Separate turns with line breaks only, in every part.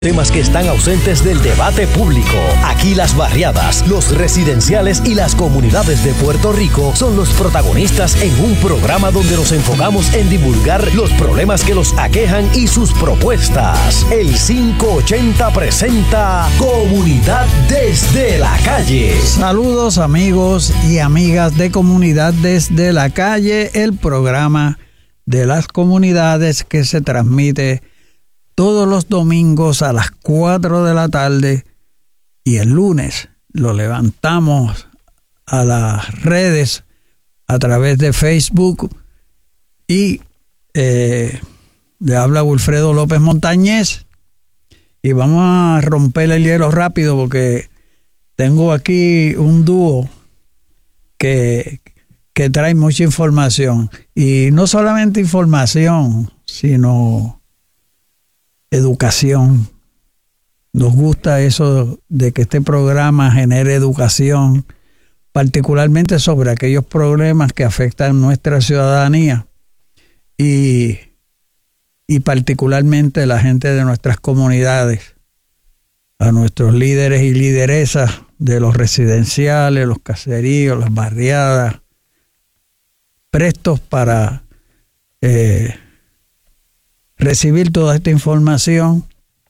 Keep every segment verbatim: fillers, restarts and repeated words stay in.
Temas que están ausentes del debate público. Aquí las barriadas, los residenciales y las comunidades de Puerto Rico son los protagonistas en un programa donde nos enfocamos en divulgar los problemas que los aquejan y sus propuestas. El quinientos ochenta presenta Comunidad desde la Calle.
Saludos amigos y amigas de Comunidad desde la Calle, el programa de las comunidades que se transmite todos los domingos a las cuatro de la tarde y el lunes lo levantamos a las redes a través de Facebook y eh, le habla Wilfredo López Montañez y vamos a romper el hielo rápido porque tengo aquí un dúo que, que trae mucha información y no solamente información sino educación. Nos gusta eso de que este programa genere educación, particularmente sobre aquellos problemas que afectan nuestra ciudadanía y, y particularmente la gente de nuestras comunidades, a nuestros líderes y lideresas de los residenciales, los caseríos, las barriadas, prestos para eh, recibir toda esta información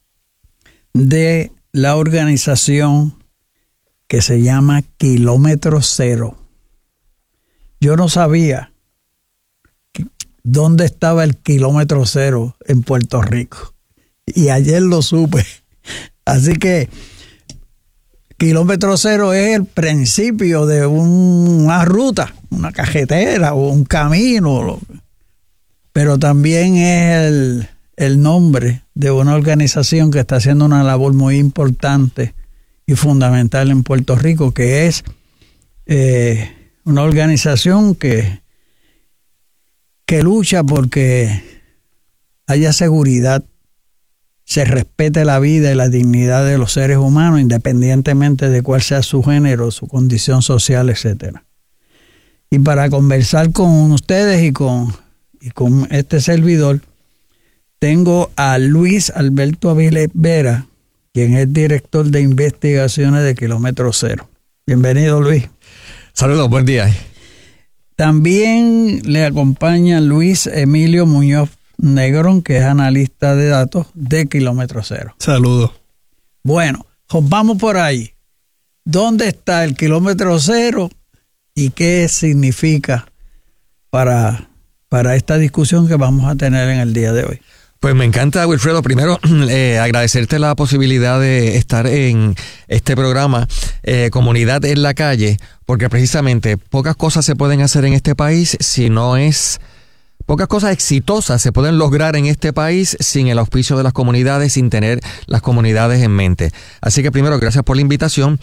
de la organización que se llama Kilómetro Cero. Yo no sabía dónde estaba el Kilómetro Cero en Puerto Rico y ayer lo supe. Así que Kilómetro Cero es el principio de una ruta, una carretera o un camino, pero también es el, el nombre de una organización que está haciendo una labor muy importante y fundamental en Puerto Rico, que es eh, una organización que, que lucha porque haya seguridad, se respete la vida y la dignidad de los seres humanos, independientemente de cuál sea su género, su condición social, etcétera. Y para conversar con ustedes y con Y con este servidor, tengo a Luis Alberto Avilés Vera, quien es director de investigaciones de Kilómetro Cero. Bienvenido, Luis.
Saludos, buen día.
También le acompaña Luis Emilio Muñoz Negrón, que es analista de datos de Kilómetro Cero.
Saludos.
Bueno, vamos por ahí. ¿Dónde está el Kilómetro Cero y qué significa para... para esta discusión que vamos a tener en el día de hoy?
Pues me encanta, Wilfredo, primero eh, agradecerte la posibilidad de estar en este programa eh, Comunidad en la Calle, porque precisamente pocas cosas se pueden hacer en este país si no es... Pocas cosas exitosas se pueden lograr en este país sin el auspicio de las comunidades, sin tener las comunidades en mente. Así que primero, gracias por la invitación.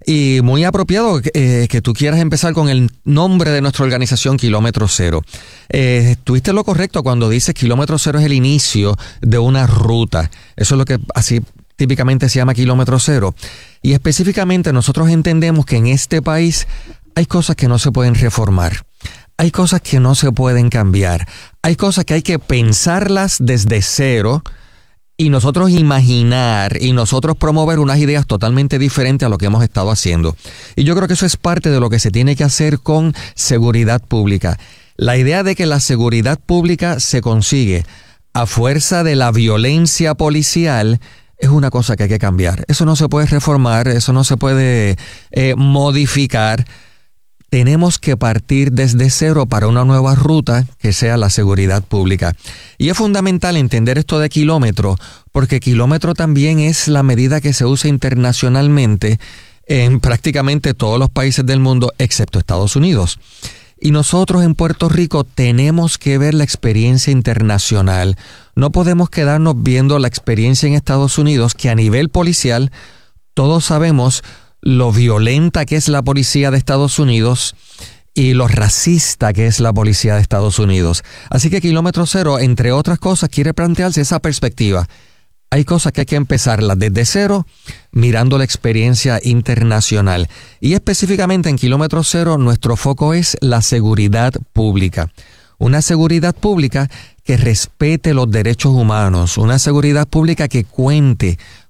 Y muy apropiado eh, que tú quieras empezar con el nombre de nuestra organización, Kilómetro Cero. Eh, tuviste lo correcto cuando dices Kilómetro Cero es el inicio de una ruta. Eso es lo que así típicamente se llama Kilómetro Cero. Y específicamente nosotros entendemos que en este país hay cosas que no se pueden reformar. Hay cosas que no se pueden cambiar. Hay cosas que hay que pensarlas desde cero y nosotros imaginar y nosotros promover unas ideas totalmente diferentes a lo que hemos estado haciendo. Y yo creo que eso es parte de lo que se tiene que hacer con seguridad pública. La idea de que la seguridad pública se consigue a fuerza de la violencia policial es una cosa que hay que cambiar. Eso no se puede reformar, eso no se puede eh, modificar. Tenemos que partir desde cero para una nueva ruta que sea la seguridad pública. Y es fundamental entender esto de kilómetro, porque kilómetro también es la medida que se usa internacionalmente en prácticamente todos los países del mundo, excepto Estados Unidos. Y nosotros en Puerto Rico tenemos que ver la experiencia internacional. No podemos quedarnos viendo la experiencia en Estados Unidos, que a nivel policial todos sabemos lo violenta que es la policía de Estados Unidos y lo racista que es la policía de Estados Unidos. Así que Kilómetro Cero, entre otras cosas, quiere plantearse esa perspectiva. Hay cosas que hay que empezarlas desde cero, mirando la experiencia internacional. Y específicamente en Kilómetro Cero, nuestro foco es la seguridad pública. Una seguridad pública que respete los derechos humanos, una seguridad pública que cuente